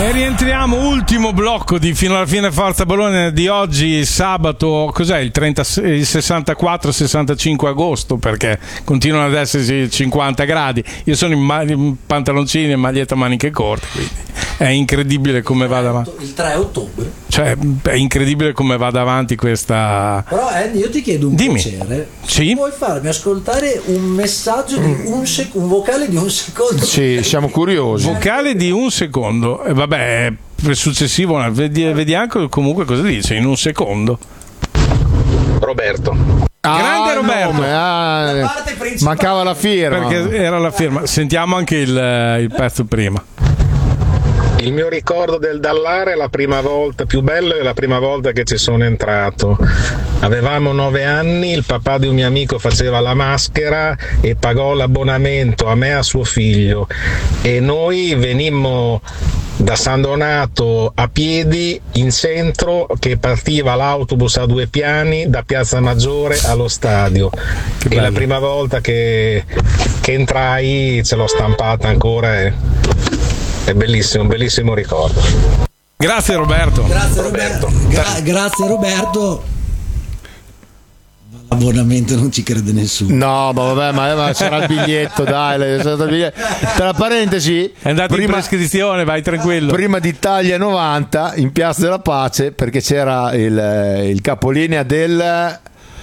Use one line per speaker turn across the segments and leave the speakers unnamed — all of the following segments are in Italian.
E rientriamo, ultimo blocco di Fino alla fine Forza Bologna di oggi, sabato, cos'è, il 64-65 agosto, perché continuano ad esserci 50 gradi. Io sono in pantaloncini e maglietta a maniche corte, quindi è incredibile come vada avanti.
Il 3 ottobre.
Cioè, è incredibile come vada avanti questa...
Però Andy, io ti chiedo un piacere.
Sì?
Puoi farmi ascoltare un messaggio di un vocale di un secondo?
Sì, siamo curiosi.
Vocale di un secondo. Vabbè, per successivo, vediamo comunque cosa dice in un secondo.
Roberto.
Grande Roberto.
La parte principale.
Mancava la firma.
Perché era la firma. Sentiamo anche il pezzo prima.
Il mio ricordo del Dallara è la prima volta, più bello è la prima volta che ci sono entrato. Avevamo 9 anni, il papà di un mio amico faceva la maschera e pagò l'abbonamento a me e a suo figlio, e noi venimmo da San Donato a piedi in centro, che partiva l'autobus a 2 piani da Piazza Maggiore allo stadio. E la prima volta che entrai ce l'ho stampata ancora, è bellissimo, un bellissimo ricordo.
Grazie Roberto.
Grazie Roberto. Grazie Roberto. L'abbonamento non ci crede nessuno.
No, ma vabbè, ma sarà il biglietto, dai. Tra parentesi,
è andato in prescrizione, vai tranquillo.
Prima d'Italia 90 in Piazza della Pace, perché c'era il capolinea del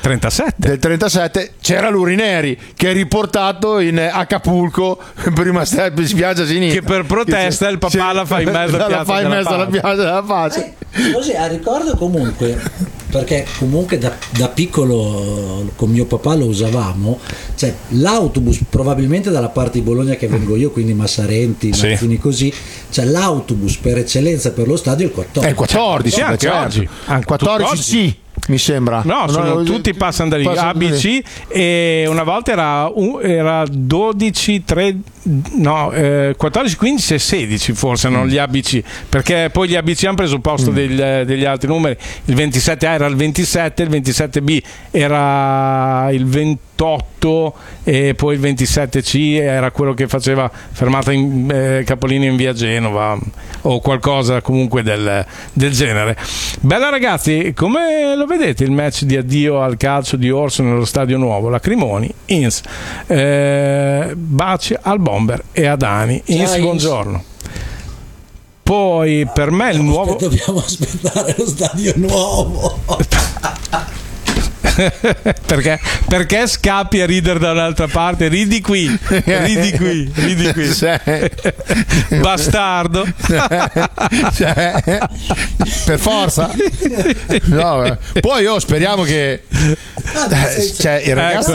37 c'era l'Urineri, che è riportato in Acapulco, prima spiaggia sinistra,
che per protesta il papà la fa in mezzo alla
Piazza della Pace.
Così ricordo comunque, perché comunque da piccolo con mio papà lo usavamo, cioè l'autobus, probabilmente dalla parte di Bologna che vengo io, quindi Massarenti, Mazzini, così, cioè l'autobus per eccellenza per lo stadio è il 14.
È il 14,
anche
certo.
oggi.
Anche 14 sì, mi sembra.
No, tutti passano da lì, ABC, e una volta era 12, 3, no, 14, 15 e 16 forse, non gli ABC, perché poi gli ABC hanno preso posto degli altri numeri. Il 27A era il 27, il 27B era il 28 e poi il 27C era quello che faceva fermata in capolinea in via Genova o qualcosa comunque del genere. Bella ragazzi, come lo vedete il match di addio al calcio di Orso nello stadio nuovo? Lacrimoni, Ins, baci al Bomber e a Dani. Ins, buongiorno. Poi per me il nuovo...
Dobbiamo aspettare lo stadio nuovo.
perché scappi a ridere da un'altra parte? Ridi qui. Bastardo.
Per forza. No, poi speriamo che il ragazzo,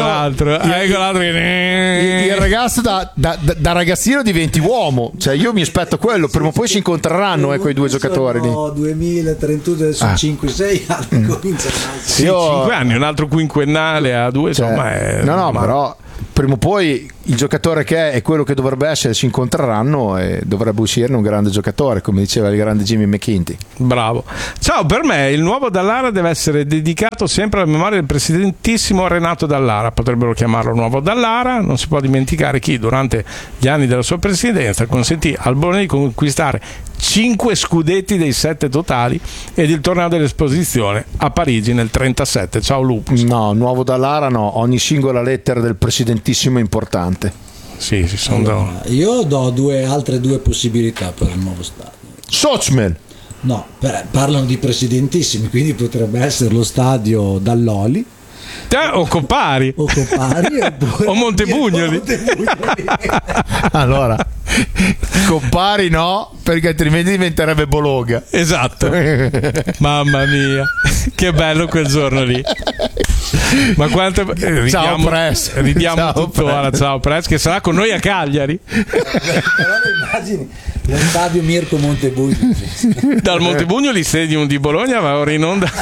il ragazzo da ragazzino diventi uomo. Cioè io mi aspetto quello, prima o poi si incontreranno quei due giocatori lì.
2031 adesso 5-6 anni cominciano.
5 anni, un altro quinquennale a 2, insomma
però prima o poi il giocatore che è quello che dovrebbe essere, si incontreranno e dovrebbe uscirne un grande giocatore, come diceva il grande Jimmy McKinty.
Bravo. Ciao, per me il nuovo Dallara deve essere dedicato sempre alla memoria del presidentissimo Renato Dallara. Potrebbero chiamarlo nuovo Dallara. Non si può dimenticare chi durante gli anni della sua presidenza consentì al Bologna di conquistare 5 scudetti dei 7 totali ed il torneo dell'Esposizione a Parigi nel 37. Ciao Lupus.
No, nuovo Dallara no, ogni singola lettera del presidentissimo è importante.
Sì, sono
io do altre due possibilità per il nuovo stadio.
Sochmel.
No, parlano di presidentissimi, quindi potrebbe essere lo stadio Dall'Oli.
O Copari o Montebugnoli.
Allora Copari no, perché altrimenti diventerebbe Bologna.
Esatto. Mamma mia, che bello quel giorno lì. Ma quanto
ciao Press,
ridiamo tuttora. Ciao Press, che sarà con noi a Cagliari.
Però immagini lo stadio Mirko Montebugnoli.
Dal Montebugnoli Stadium di Bologna va ora in onda.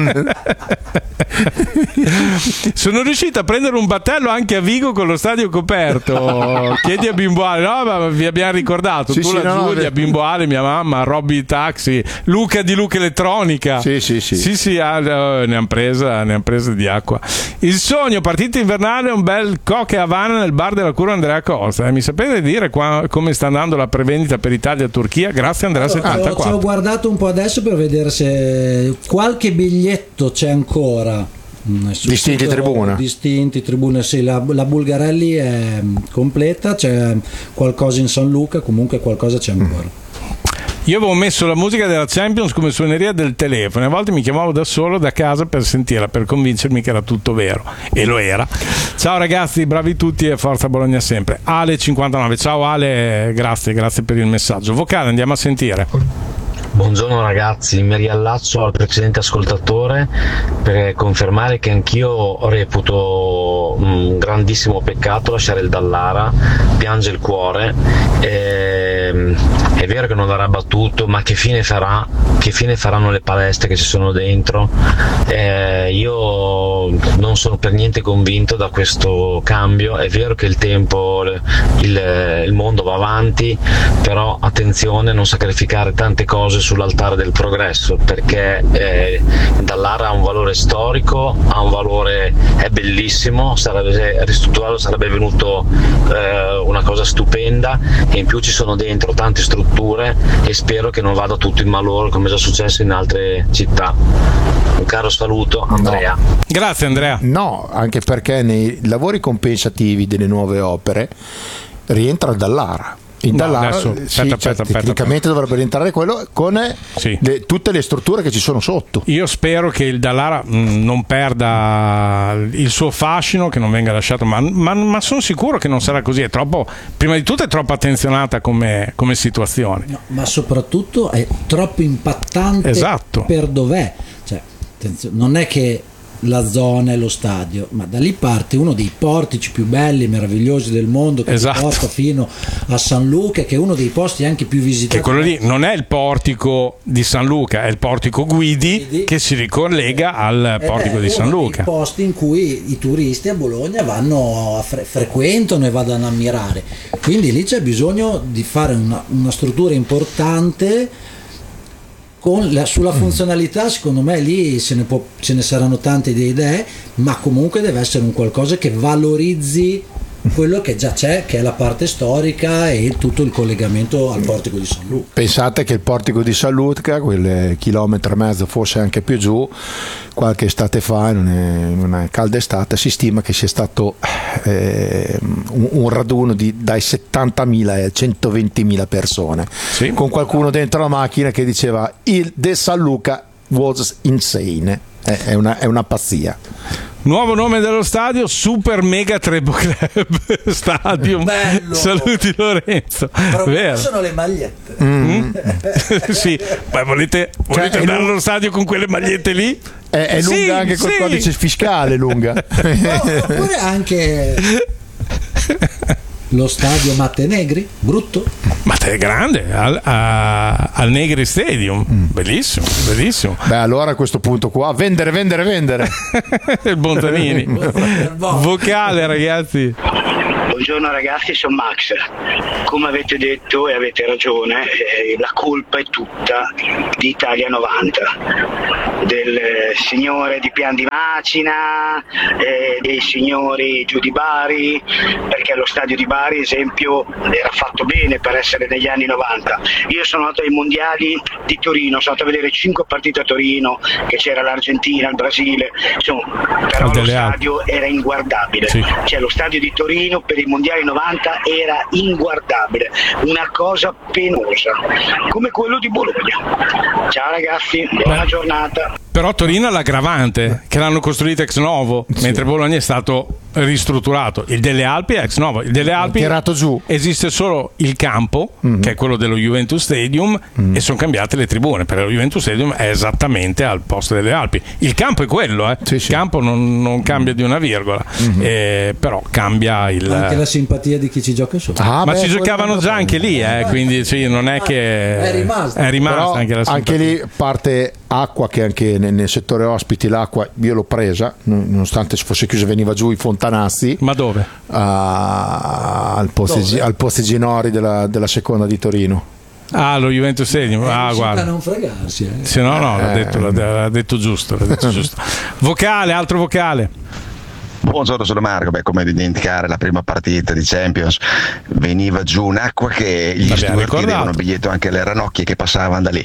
Sono riuscito a prendere un battello anche a Vigo con lo stadio coperto. Chiedi a Bimboale. No, ma vi abbiamo ricordato.
Sì,
tu, la Giulia, Bimboale, mia mamma, Robby Taxi, Luca di Luca Elettronica.
Sì.
Ne hanno presa prese di acqua. Il sogno partita invernale, un bel Coca e Havana nel bar della Curva Andrea Costa. Mi sapete dire come sta andando la prevendita per Italia-Turchia? Grazie Andrea 74.
Ci ho guardato un po' adesso per vedere se qualche biglietto c'è ancora.
Distinti tribuna,
sì, la Bulgarelli è completa, c'è qualcosa in San Luca, comunque qualcosa c'è ancora.
Io avevo messo la musica della Champions come suoneria del telefono, a volte mi chiamavo da solo da casa per sentirla, per convincermi che era tutto vero, e lo era. Ciao ragazzi, bravi tutti e forza Bologna sempre. Ale 59, ciao Ale, grazie per il messaggio. Vocale, andiamo a sentire.
Buongiorno ragazzi, mi riallaccio al precedente ascoltatore per confermare che anch'io reputo un grandissimo peccato lasciare il Dallara, piange il cuore, è vero che non verrà battuto, ma che fine farà? Che fine faranno le palestre che ci sono dentro? Io non sono per niente convinto da questo cambio, è vero che il tempo, il mondo va avanti, però attenzione a non sacrificare tante cose sull'altare del progresso, perché Dallara ha un valore storico, ha un valore, è bellissimo, ristrutturato sarebbe venuto una cosa stupenda, e in più ci sono dentro tante strutture e spero che non vada tutto in malore come è già successo in altre città. Un caro saluto, Andrea.
No. Grazie Andrea.
No, anche perché nei lavori compensativi delle nuove opere rientra Dallara. In Dallara tecnicamente dovrebbe rientrare quello con tutte le strutture che ci sono sotto.
Io spero che il Dallara non perda il suo fascino, che non venga lasciato, ma sono sicuro che non sarà così. È troppo, prima di tutto è troppo attenzionata come situazione,
no, ma soprattutto è troppo impattante.
Esatto.
Per dov'è, cioè, non è che la zona e lo stadio, ma da lì parte uno dei portici più belli, meravigliosi del mondo, che porta fino a San Luca, che è uno dei posti anche più visitati.
E quello lì non è il portico di San Luca, è il portico Guidi che si ricollega al portico di San Luca.
È uno dei posti in cui i turisti a Bologna vanno frequentano e vadano ad ammirare. Quindi lì c'è bisogno di fare una struttura importante. Sulla funzionalità, secondo me lì ce ne saranno tante di idee, ma comunque deve essere un qualcosa che valorizzi quello che già c'è, che è la parte storica e tutto il collegamento al portico di San Luca.
Pensate che il portico di San Luca, quel chilometro e mezzo, forse anche più giù, qualche estate fa, in una calda estate, si stima che sia stato un raduno dai 70.000 ai 120.000 persone, con qualcuno dentro la macchina che diceva il de San Luca was insane. È una pazzia.
Nuovo nome dello stadio, Super Mega Trebo Club Stadium.
Bello.
Saluti Lorenzo.
Però sono le magliette.
Sì, ma volete andare allo stadio con quelle magliette lì?
È lunga anche col codice fiscale, lunga.
Oppure anche lo stadio Matte Negri, brutto.
Matte è grande, al Negri Stadium, bellissimo.
Beh, allora a questo punto qua vendere
il Bontanini. Vocale ragazzi.
Buongiorno ragazzi, sono Max. Come avete detto e avete ragione, la colpa è tutta di Italia 90, del signore di Pian di Macina, dei signori giù di Bari, perché lo stadio di Bari, esempio, era fatto bene per essere negli anni 90. Io sono andato ai mondiali di Torino, sono andato a vedere 5 partite a Torino, che c'era l'Argentina, il Brasile, insomma, però lo stadio era inguardabile. Cioè lo stadio di Torino per i mondiali 90 era inguardabile, una cosa penosa, come quello di Bologna. Ciao ragazzi, buona giornata.
Però Torino ha l'aggravante che l'hanno costruito ex novo, mentre Bologna è stato ristrutturato. Il delle Alpi è ex novo. Il delle Alpi
tirato giù.
Esiste solo il campo, che è quello dello Juventus Stadium, e sono cambiate le tribune, perché lo Juventus Stadium è esattamente al posto delle Alpi. Il campo è quello, il campo non cambia di una virgola, però cambia
anche la simpatia di chi ci gioca sopra.
Ma ci giocavano già anche lì, quindi non è che è rimasta anche la simpatia.
Anche lì parte acqua, che anche nel settore ospiti l'acqua io l'ho presa, nonostante fosse chiusa, veniva giù i fontanazzi.
Ma dove?
Al Poste Ginori della seconda di Torino.
Lo Juventus Stadium. Guarda,
non fregarsi.
Se no, l'ha detto giusto. Vocale, altro vocale.
Buongiorno, sono Marco. Come dimenticare la prima partita di Champions? Veniva giù un'acqua che gli steward chiedevano biglietto anche alle ranocchie che passavano da lì.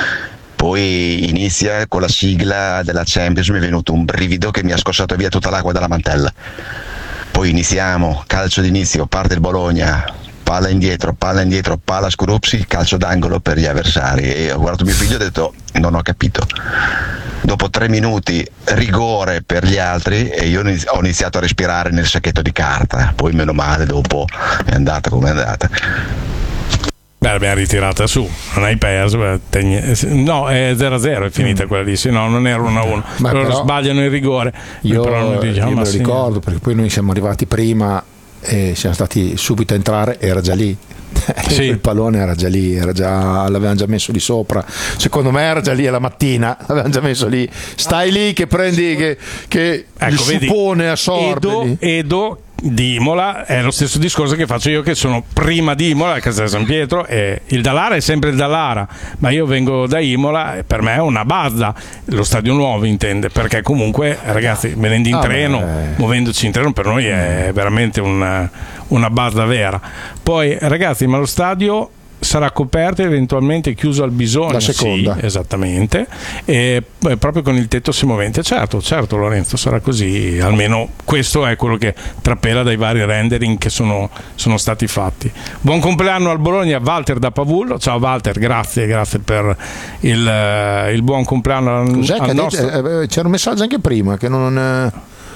Poi inizia con la sigla della Champions, mi è venuto un brivido che mi ha scossato via tutta l'acqua dalla mantella. Poi iniziamo, calcio d'inizio, parte il Bologna, palla indietro, palla Scorupsi, calcio d'angolo per gli avversari. E ho guardato mio figlio e ho detto non ho capito. Dopo 3 minuti rigore per gli altri e io ho iniziato a respirare nel sacchetto di carta. Poi meno male dopo è andata come è andata.
L'abbiamo ritirata su, non hai perso. No, è 0-0, è finita quella lì. No, non era 1-1. Loro sbagliano il rigore.
Io me lo ricordo perché poi noi siamo arrivati prima e siamo stati subito a entrare, era già lì. Sì. Il pallone era già lì, l'avevano già messo lì sopra. Secondo me era già lì alla mattina, l'avevano già messo lì. Stai lì che prendi che il suppone assorbe.
Edo di Imola è lo stesso discorso che faccio io, che sono prima di Imola a Castel San Pietro, e il Dallara è sempre il Dallara, ma io vengo da Imola e per me è una bazza, lo stadio nuovo intende, perché comunque ragazzi, venendo in treno, muovendoci in treno per noi è veramente una bazza vera. Poi ragazzi, ma lo stadio sarà coperto e eventualmente chiuso al bisogno?
La seconda.
Sì, esattamente, e proprio con il tetto semovente. Certo Lorenzo, sarà così, almeno questo è quello che trapela dai vari rendering che sono stati fatti. Buon compleanno al Bologna, Walter da Pavullo. Ciao Walter, grazie per il buon compleanno al nostro...
C'era un messaggio anche prima che non...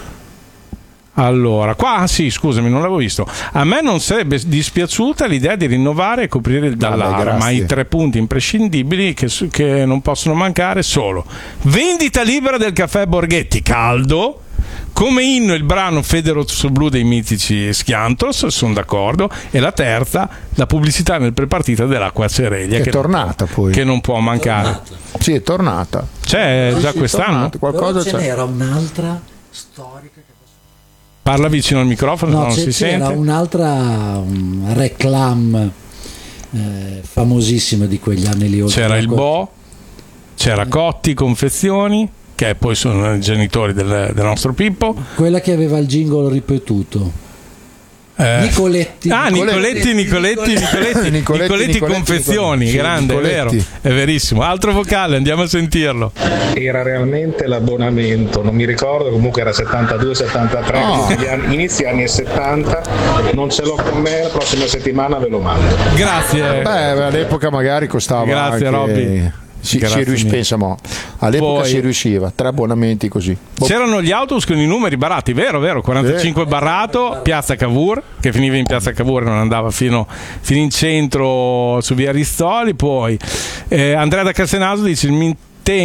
Allora, qua sì, scusami, non l'avevo visto. A me non sarebbe dispiaciuta l'idea di rinnovare e coprire il Dallara, ma i 3 punti imprescindibili che non possono mancare sono: vendita libera del caffè Borghetti caldo, come inno il brano Fede Rosso Blu dei mitici Schiantos, sono d'accordo, e la terza, la pubblicità nel prepartita dell'acqua Cereglia,
che è tornata poi,
che non può mancare.
Sì, è tornata.
C'è già quest'anno?
Qualcosa ce n'era un'altra storica.
Parla vicino al microfono, non si sente.
C'era un'altra reclam famosissima di quegli anni lì.
C'era il Bo, c'era Cotti Confezioni, che poi sono i genitori del nostro Pippo.
Quella che aveva il jingle ripetuto. Nicoletti
Confezioni, grande,
Nicoletti.
È vero, è verissimo. Altro vocale, andiamo a sentirlo.
Era realmente l'abbonamento, non mi ricordo, comunque era 72-73, inizi anni 70, non ce l'ho con me, la prossima settimana ve lo mando.
Grazie.
All'epoca magari costava.
Grazie
anche...
Robby.
Pensamo, all'epoca si riusciva, 3 abbonamenti così.
C'erano gli autobus con i numeri barati, vero, 45 barrato, Piazza Cavour, che finiva in Piazza Cavour e non andava fino in centro su via Ristoli. Poi Andrea da Castenaso dice: il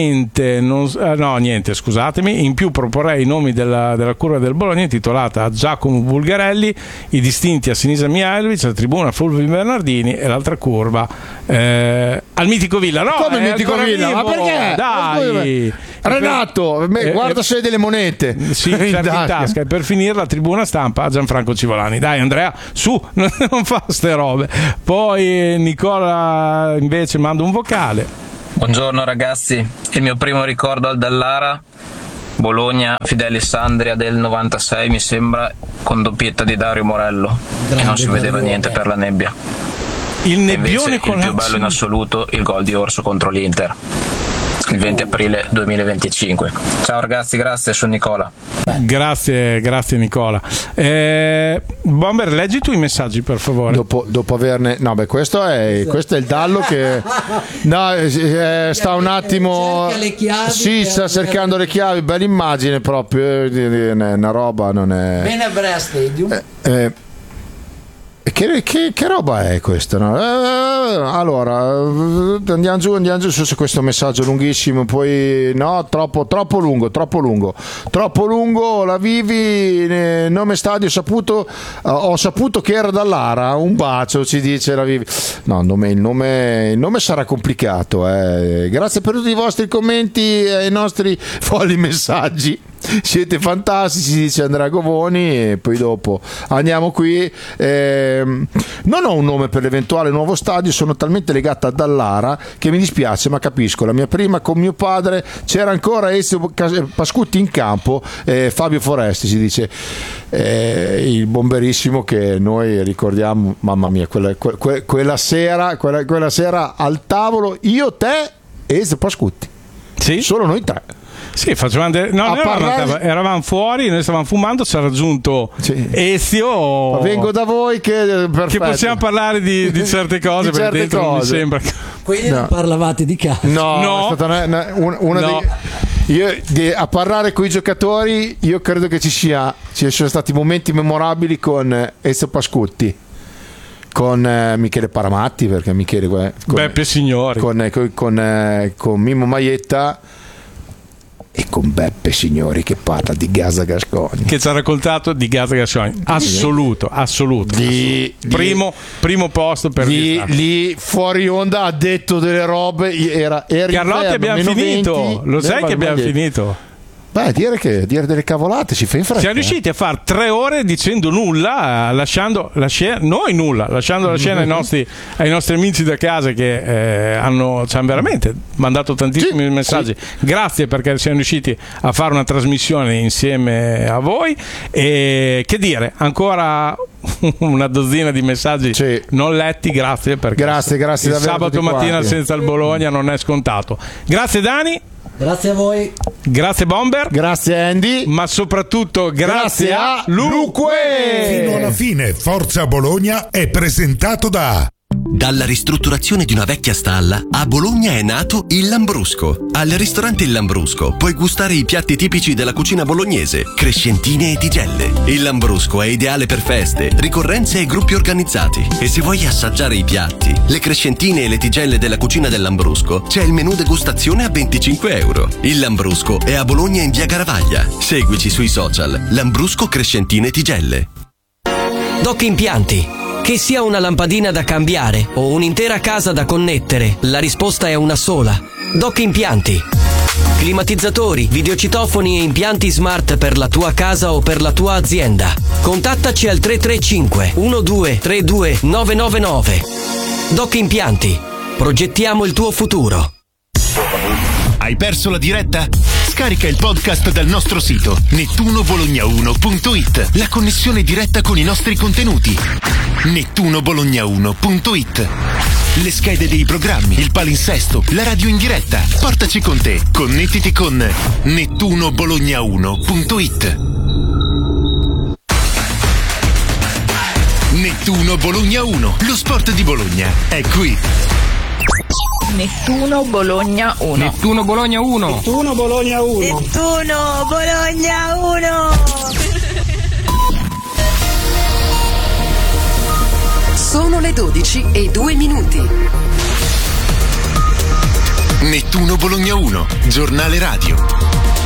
scusatemi, in più proporrei i nomi della curva del Bologna intitolata a Giacomo Bulgarelli, i distinti a Sinisa Mihailovic, la tribuna Fulvio Bernardini e l'altra curva al Mitico Villa. No,
come Mitico Villa? Ma perché?
Dai,
Renato, guarda se hai delle monete.
Sì, in tasca. E per finire la tribuna stampa a Gianfranco Civolani. Dai Andrea, su, non fa ste robe. Poi Nicola invece manda un vocale.
Buongiorno ragazzi, il mio primo ricordo al Dallara, Bologna Fidelis Andria del 96 mi sembra, con doppietta di Dario Morello, e non si vedeva niente per la nebbia.
Il nebbione con
il più bello in assoluto, il gol di Orso contro l'Inter, il 20 aprile 2025. Ciao ragazzi, grazie, sono Nicola.
Grazie Nicola. Bomber, leggi tu i messaggi per favore.
Dopo averne... No, questo è il Dallo che sta un attimo...
Cerca le chiavi.
Sì, sta cercando le chiavi, bella immagine proprio, una roba non è...
Bene a Brea Stadium.
Che roba è questa? No? Allora andiamo giù su questo messaggio lunghissimo, poi no, troppo lungo, la Vivi, nome stadio ho saputo che era Dallara, un bacio, ci dice la Vivi. No, il nome sarà complicato, Grazie per tutti i vostri commenti e i nostri folli messaggi. siete fantastici, dice Andrea Govoni. E poi dopo andiamo qui. Non ho un nome per l'eventuale nuovo stadio, sono talmente legata a Dallara che mi dispiace, ma capisco. La mia prima con mio padre c'era ancora Ezio Pascutti in campo, Fabio Foresti si dice, il bomberissimo che noi ricordiamo, mamma mia, quella sera al tavolo, io, te e Ezio Pascutti, sì? Solo noi tre.
Sì, eravamo fuori, noi stavamo fumando, ci ha raggiunto Ezio.
Ma vengo da voi che
possiamo parlare di certe cose, perché dentro non mi sembra.
Quindi non parlavate di calcio?
No. È stata una a parlare con i giocatori, io credo che ci sono stati momenti memorabili con Ezio Pascutti, con Michele Paramatti, perché Michele
Beppe Signori,
con Mimmo Maietta e con Beppe Signori che parla di Gaza Gascogna,
che ci ha raccontato di Gaza Gascogna. Assoluto. Primo posto per
lì fuori onda ha detto delle robe. Era
Carlotti, abbiamo finito. 20, lo sai che abbiamo finito?
Beh, dire delle cavolate si fa in fretta.
Siamo riusciti a fare 3 ore dicendo nulla, lasciando la scena ai nostri amici da casa che ci hanno veramente mandato tantissimi messaggi. Grazie, perché siamo riusciti a fare una trasmissione insieme a voi. E che dire, ancora una dozzina di messaggi non letti. Grazie, perché
grazie
il sabato mattina senza il Bologna non è scontato. Grazie Dani.
Grazie a voi.
Grazie Bomber.
Grazie Andy.
Ma soprattutto grazie a Luque.
Fino alla fine Forza Bologna è presentato da...
Dalla ristrutturazione di una vecchia stalla, a Bologna è nato il Lambrusco. Al ristorante Il Lambrusco puoi gustare i piatti tipici della cucina bolognese, crescentine e tigelle. Il Lambrusco è ideale per feste, ricorrenze e gruppi organizzati. E se vuoi assaggiare i piatti, le crescentine e le tigelle della cucina del Lambrusco, c'è il menù degustazione a 25 euro. Il Lambrusco è a Bologna in via Garavaglia. Seguici sui social. Lambrusco Crescentine Tigelle.
Doc Impianti. Che sia una lampadina da cambiare o un'intera casa da connettere, la risposta è una sola. Doc Impianti. Climatizzatori, videocitofoni e impianti smart per la tua casa o per la tua azienda. Contattaci al 335 1232 999. Doc Impianti. Progettiamo il tuo futuro.
Hai perso la diretta? Scarica il podcast dal nostro sito nettunobologna1.it. La connessione diretta con i nostri contenuti. nettunobologna1.it. Le schede dei programmi, il palinsesto, la radio in diretta. Portaci con te. Connettiti con nettunobologna1.it. Nettuno Bologna 1, lo sport di Bologna è qui.
Nettuno Bologna 1.
Nettuno Bologna 1.
Nettuno Bologna 1.
Nettuno Bologna 1.
Sono le 12:02.
Nettuno Bologna 1, giornale radio.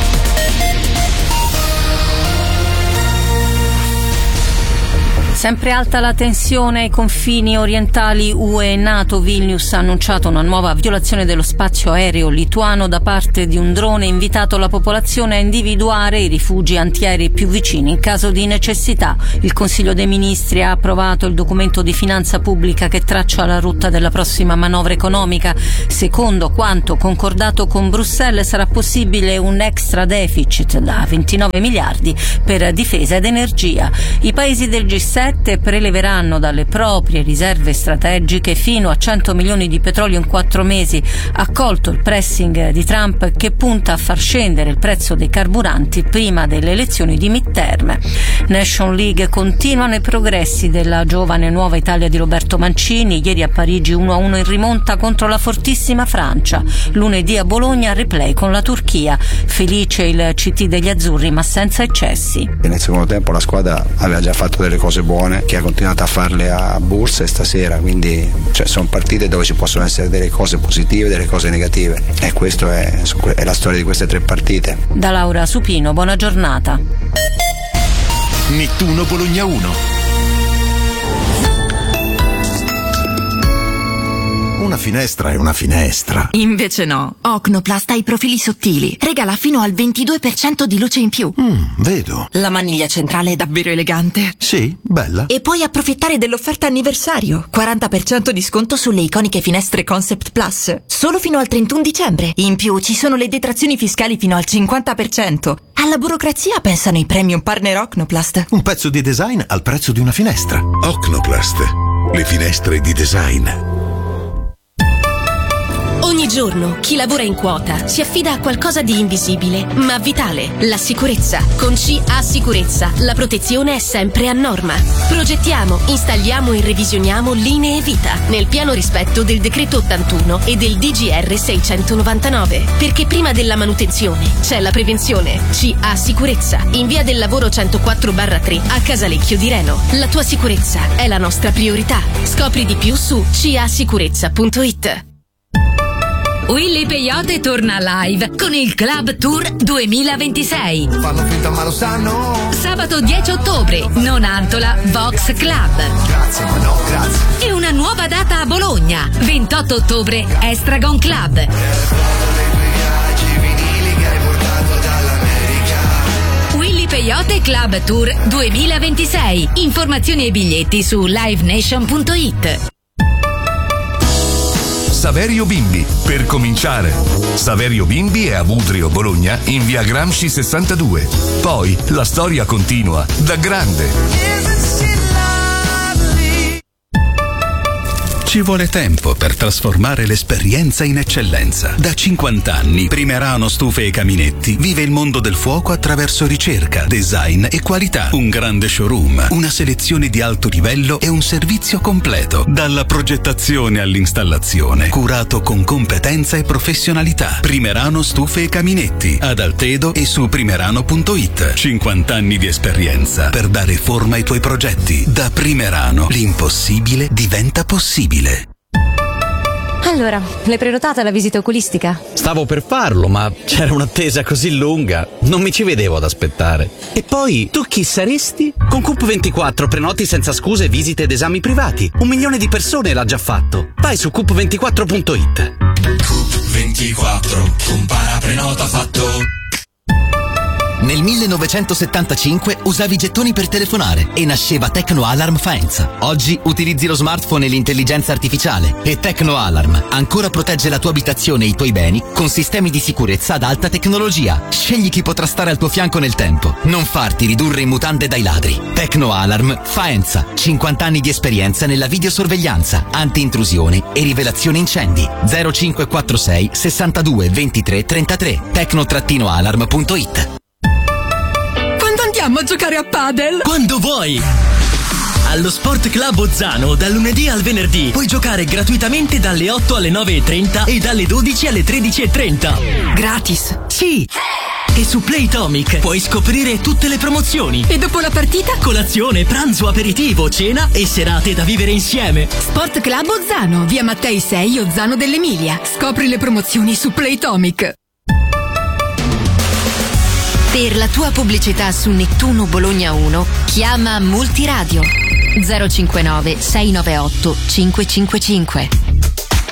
Sempre alta la tensione ai confini orientali UE e NATO. Vilnius ha annunciato una nuova violazione dello spazio aereo lituano da parte di un drone e invitato la popolazione a individuare i rifugi antiaerei più vicini in caso di necessità. Il Consiglio dei Ministri ha approvato il documento di finanza pubblica che traccia la rotta della prossima manovra economica. Secondo quanto concordato con Bruxelles, sarà possibile un extra deficit da 29 miliardi per difesa ed energia. I paesi del G7 preleveranno dalle proprie riserve strategiche fino a 100 milioni di petrolio in 4 mesi. Accolto il pressing di Trump che punta a far scendere il prezzo dei carburanti prima delle elezioni di midterm. Nation League, continuano i progressi della giovane Nuova Italia di Roberto Mancini. Ieri a Parigi 1-1 in rimonta contro la fortissima Francia. Lunedì a Bologna replay con la Turchia. Felice il CT degli azzurri, ma senza eccessi.
Nel secondo tempo la squadra aveva già fatto delle cose buone, che ha continuato a farle a Bourse e stasera, quindi sono partite dove ci possono essere delle cose positive e delle cose negative, e questo è la storia di queste 3 partite.
Da Laura Supino, buona giornata.
Nettuno Bologna 1. Una finestra è una finestra.
Invece no. Ocnoplast ha i profili sottili. Regala fino al 22% di luce in più.
Vedo.
La maniglia centrale è davvero elegante.
Sì, bella.
E puoi approfittare dell'offerta anniversario. 40% di sconto sulle iconiche finestre Concept Plus. Solo fino al 31 dicembre. In più ci sono le detrazioni fiscali fino al 50%. Alla burocrazia pensano i premium partner Ocnoplast.
Un pezzo di design al prezzo di una finestra. Ocnoplast. Le finestre di design.
Ogni giorno chi lavora in quota si affida a qualcosa di invisibile ma vitale, la sicurezza. Con CA Sicurezza la protezione è sempre a norma. Progettiamo, installiamo e revisioniamo linee vita nel pieno rispetto del decreto 81 e del DGR 699, perché prima della manutenzione c'è la prevenzione. CA Sicurezza in via del lavoro 104/3 a Casalecchio di Reno. La tua sicurezza è la nostra priorità. Scopri di più su casicurezza.it.
Willy Peyote torna live con il Club Tour 2026.
Fanno finta ma lo sanno.
Sabato 10 ottobre, Nonantola Vox Club.
Grazie, ma no, grazie.
E una nuova data a Bologna, 28 ottobre, Estragon Club. Willy Peyote Club Tour 2026. Informazioni e biglietti su livenation.it.
Saverio Bimbi, per cominciare. Saverio Bimbi è a Budrio, Bologna, in via Gramsci 62. Poi la storia continua, da grande.
Ci vuole tempo per trasformare l'esperienza in eccellenza. Da 50 anni, Primerano Stufe e Caminetti vive il mondo del fuoco attraverso ricerca, design e qualità. Un grande showroom, una selezione di alto livello e un servizio completo. Dalla progettazione all'installazione, curato con competenza e professionalità. Primerano Stufe e Caminetti, ad Altedo e su primerano.it. 50 anni di esperienza per dare forma ai tuoi progetti. Da Primerano, l'impossibile diventa possibile.
Allora, l'hai prenotata la visita oculistica?
Stavo per farlo, ma c'era un'attesa così lunga, non mi ci vedevo ad aspettare. E poi, tu chi saresti? Con Coop24 prenoti senza scuse visite ed esami privati. 1 milione di persone l'ha già fatto. Vai su coop24.it.
Coop24, compara prenota fatto.
Nel 1975 usavi i gettoni per telefonare e nasceva Tecno Alarm Faenza. Oggi utilizzi lo smartphone e l'intelligenza artificiale e Tecno Alarm ancora protegge la tua abitazione e i tuoi beni con sistemi di sicurezza ad alta tecnologia. Scegli chi potrà stare al tuo fianco nel tempo. Non farti ridurre in mutande dai ladri. Tecno Alarm Faenza. 50 anni di esperienza nella videosorveglianza, anti-intrusione e rivelazione incendi. 0546 62 23 33. Tecno-alarm.it.
Andiamo a giocare a padel?
Quando vuoi! Allo Sport Club Ozzano, dal lunedì al venerdì, puoi giocare gratuitamente dalle 8 alle 9:30 e dalle 12 alle 13:30.
Gratis?
Sì! E su Playtomic puoi scoprire tutte le promozioni.
E dopo la partita?
Colazione, pranzo, aperitivo, cena e serate da vivere insieme.
Sport Club Ozzano, via Mattei 6, Ozzano dell'Emilia. Scopri le promozioni su Playtomic.
Per la tua pubblicità su Nettuno Bologna 1, chiama Multiradio 059 698 555.